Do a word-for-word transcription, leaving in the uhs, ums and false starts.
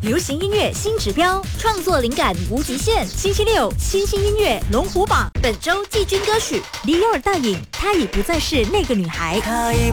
流行音乐新指标，创作灵感无极限。星期六，新兴音乐龙虎榜，本周季军歌曲李尔大颖，她已不再是那个女孩。